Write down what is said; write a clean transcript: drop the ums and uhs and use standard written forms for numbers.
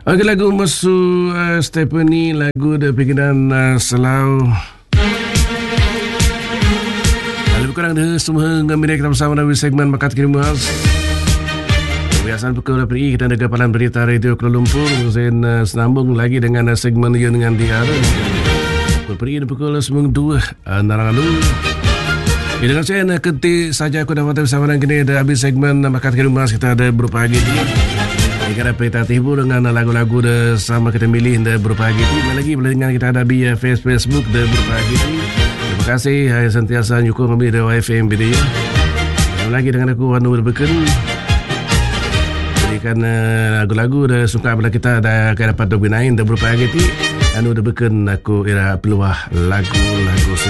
Okey, lagu masuk Stephanie, lagu The Bikinan Selau. Lebih kurang dah semua ngambil kita bersama dalam segmen Makat Kirimas. Kebiasaan pukul 8 kita ada gapalan berita Radio Kuala Lumpur. Saya senambung lagi dengan segmen yang dengan dia. Pukul 2 Narangalu. Dengan saya nak ketik saja aku dapat bersama dengan kini ada habis segmen Makat Kirimas kita ada berupa lagi. Jika ada berita tiba dengan lagu-lagu dah sama kita milih dah berupa lagi. Lagi boleh dengan kita ada via Facebook dah berupa lagi. Terima kasih yang sentiasa nyukung kami dari YFM BDI. Lagi dengan aku Anu Berbeken. Jadikan lagu-lagu dah suka bila kita dah dapat dobinain dah berupa lagi. Anu Berbeken aku era peluah lagu-lagu